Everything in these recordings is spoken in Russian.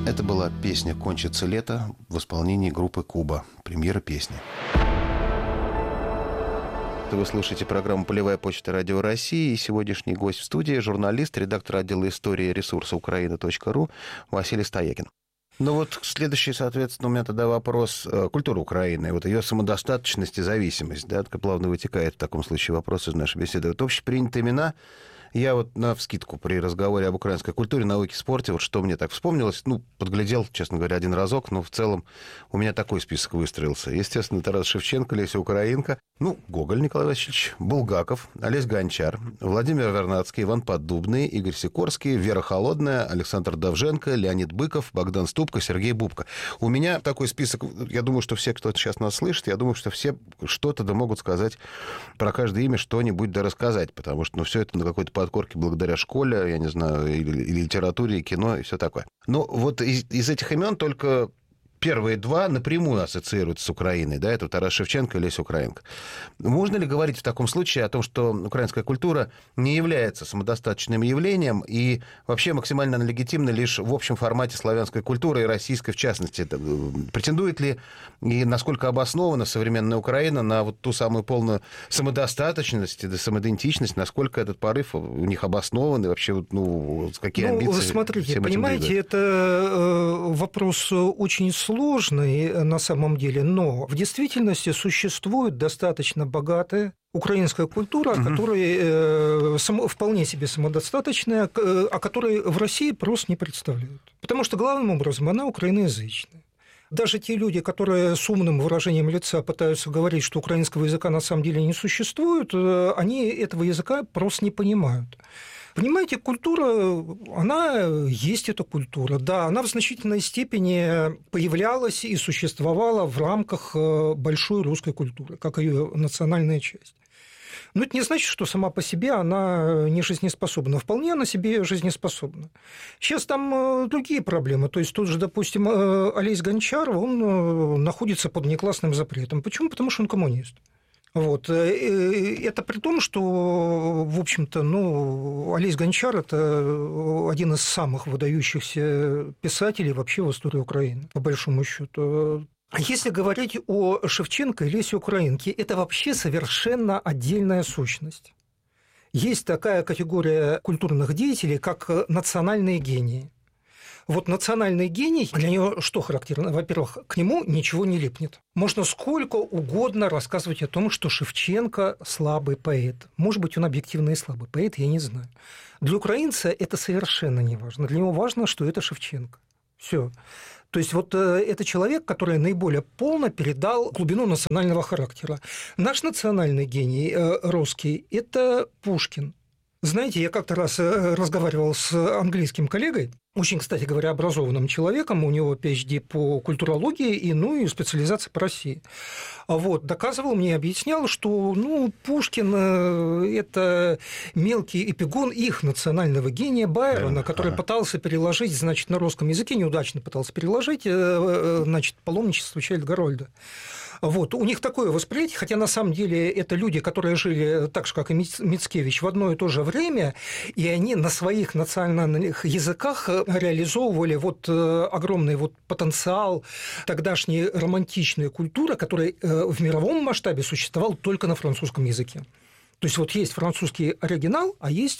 Это была песня «Кончится лето» в исполнении группы «Куба». Премьера песни. Вы слушаете программу «Полевая почта. Радио России». И сегодняшний гость в студии — журналист, редактор отдела истории ресурса Украина.ру Василий Стоякин. Ну вот следующий, соответственно, у меня тогда вопрос. Культура Украины, вот ее самодостаточность и зависимость, да, плавно вытекает в таком случае вопрос из нашей беседы. Вот общепринятые имена. Я вот навскидку при разговоре об украинской культуре, науке, спорте, вот что мне так вспомнилось, подглядел, честно говоря, один разок, но в целом у меня такой список выстроился. Естественно, Тарас Шевченко, Леся Украинка, Гоголь Николай Васильевич, Булгаков, Олесь Гончар, Владимир Вернадский, Иван Поддубный, Игорь Сикорский, Вера Холодная, Александр Довженко, Леонид Быков, Богдан Ступка, Сергей Бубка. У меня такой список, я думаю, что все, кто сейчас нас слышит, я думаю, что все что-то да могут сказать про каждое имя, что-нибудь да рассказать, потому что все это на какой-то подкорке благодаря школе, я не знаю, и литературе, и кино, и все такое. Но вот из этих имен только первые два напрямую ассоциируются с Украиной, да, это Тарас Шевченко и Леся Украинка. Можно ли говорить в таком случае о том, что украинская культура не является самодостаточным явлением и вообще максимально легитимна лишь в общем формате славянской культуры и российской в частности? Претендует ли и насколько обоснована современная Украина на вот ту самую полную самодостаточность и самоидентичность, насколько этот порыв у них обоснован и вообще какие амбиции? Смотрите, понимаете, это вопрос очень сложный на самом деле, но в действительности существует достаточно богатая украинская культура, которая вполне себе самодостаточная, о которой в России просто не представляют. Потому что, главным образом, она украиноязычная. Даже те люди, которые с умным выражением лица пытаются говорить, что украинского языка на самом деле не существует, они этого языка просто не понимают. Понимаете, культура, она есть эта культура. Да, она в значительной степени появлялась и существовала в рамках большой русской культуры, как ее национальная часть. Но это не значит, что сама по себе она не жизнеспособна. Вполне она себе жизнеспособна. Сейчас там другие проблемы. То есть тот же, допустим, Олесь Гончар, он находится под негласным запретом. Почему? Потому что он коммунист. Вот. Это при том, что, в общем-то, Олесь Гончар – это один из самых выдающихся писателей вообще в истории Украины, по большому счету. Если говорить о Шевченко и Лесе Украинке, это вообще совершенно отдельная сущность. Есть такая категория культурных деятелей, как национальные гении. Вот национальный гений, для него что характерно? Во-первых, к нему ничего не липнет. Можно сколько угодно рассказывать о том, что Шевченко слабый поэт. Может быть, он объективно и слабый поэт, я не знаю. Для украинца это совершенно не важно. Для него важно, что это Шевченко. Все. То есть вот это человек, который наиболее полно передал глубину национального характера. Наш национальный гений русский – это Пушкин. Знаете, я как-то раз разговаривал с английским коллегой, очень, кстати говоря, образованным человеком, у него PhD по культурологии и специализация по России. Вот, доказывал мне, объяснял, что Пушкин – это мелкий эпигон их национального гения Байрона, который пытался переложить, значит, на русском языке, неудачно пытался переложить, значит, паломничество Чайльда Гарольда. Вот. У них такое восприятие, хотя на самом деле это люди, которые жили так же, как и Мицкевич, в одно и то же время, и они на своих национальных языках реализовывали огромный потенциал тогдашней романтичной культуры, которая в мировом масштабе существовал только на французском языке. То есть есть французский оригинал, а есть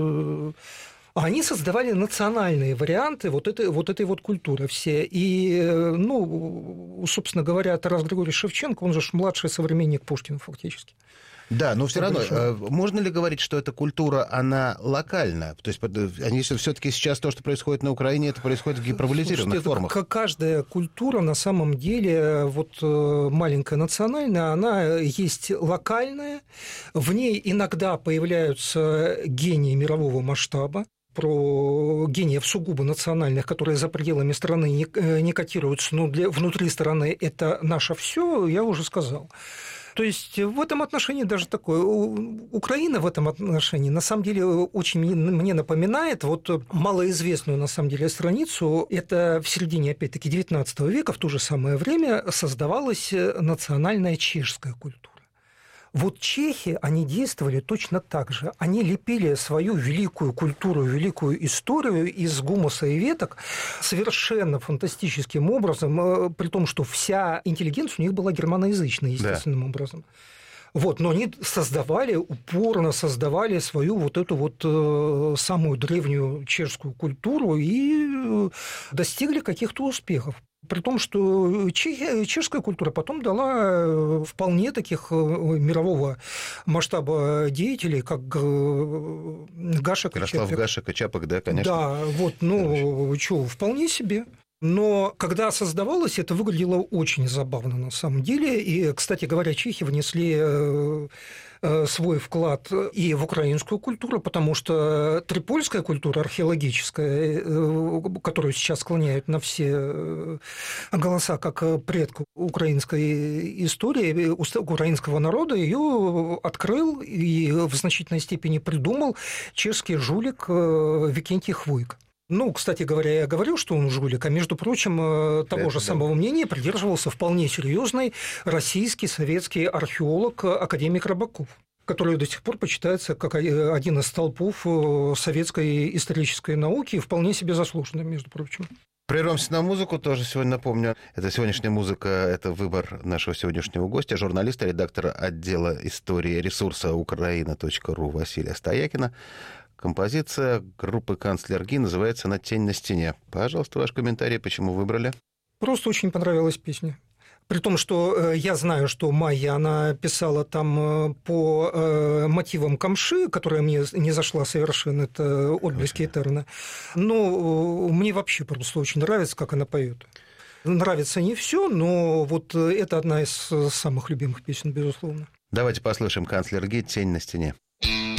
они создавали национальные варианты этой культуры все. И, собственно говоря, Тарас Григорьевич Шевченко, он же младший современник Пушкина фактически. Да, но все равно, можно ли говорить, что эта культура, она локальна? То есть, все-таки сейчас то, что происходит на Украине, это происходит в гиперболизированных формах. Каждая культура, на самом деле, маленькая национальная, она есть локальная, в ней иногда появляются гении мирового масштаба. Про гениев сугубо национальных, которые за пределами страны не котируются, но внутри страны это наше все, я уже сказал. То есть в этом отношении даже такое. Украина в этом отношении на самом деле очень мне напоминает малоизвестную на самом деле страницу. Это в середине, опять-таки, XIX века, в то же самое время создавалась национальная чешская культура. Вот чехи, они действовали точно так же. Они лепили свою великую культуру, великую историю из гумуса и веток совершенно фантастическим образом, при том, что вся интеллигенция у них была германоязычная, естественным образом. Вот, но они упорно создавали свою вот эту вот самую древнюю чешскую культуру и достигли каких-то успехов. При том, что чешская культура потом дала вполне таких мирового масштаба деятелей, как Гашек и Чапек. Ярослав Гашек и Чапек, да, конечно. Да, вот, вполне себе. Но когда создавалось, это выглядело очень забавно на самом деле. И, кстати говоря, чехи внесли свой вклад и в украинскую культуру, потому что трипольская культура археологическая, которую сейчас склоняют на все голоса как предку украинской истории, украинского народа, ее открыл и в значительной степени придумал чешский жулик Викентий Хвойк. Кстати говоря, я говорил, что он жулик, а между прочим, того же самого мнения придерживался вполне серьезный российский советский археолог академик Рыбаков, который до сих пор почитается как один из столпов советской исторической науки, и вполне себе заслуженный, между прочим. Прервемся на музыку. Тоже сегодня напомню, это сегодняшняя музыка, это выбор нашего сегодняшнего гостя, журналиста, редактора отдела истории ресурса Украина.ру Василия Стоякина. Композиция группы «Канцлер Ги» называется «На тень на стене». Пожалуйста, ваш комментарий, почему выбрали? Просто очень понравилась песня. При том, что я знаю, что Майя, она писала там по мотивам Камши, которая мне не зашла совершенно, это «Отблески Этерна». Но мне вообще просто очень нравится, как она поет. Нравится не все, но вот это одна из самых любимых песен, безусловно. Давайте послушаем «Канцлер Ги» «Тень на стене».